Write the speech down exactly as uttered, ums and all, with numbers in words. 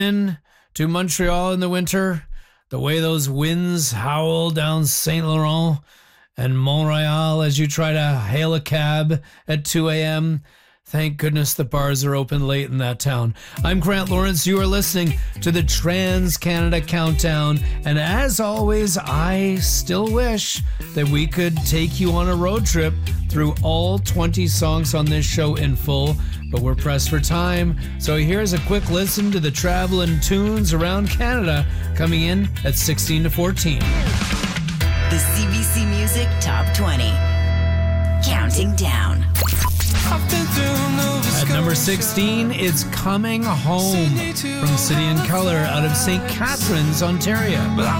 in to Montreal in the winter, the way those winds howl down Saint Laurent and Montreal as you try to hail a cab at two a.m., thank goodness the bars are open late in that town. I'm Grant Lawrence. You are listening to the Trans-Canada Countdown. And as always, I still wish that we could take you on a road trip through all twenty songs on this show in full, but we're pressed for time. So here's a quick listen to the traveling tunes around Canada coming in at sixteen to fourteen. The C B C Music Top twenty. Counting down. At number sixteen, it's Coming Home from City and Colour out of Saint Catharines, Ontario.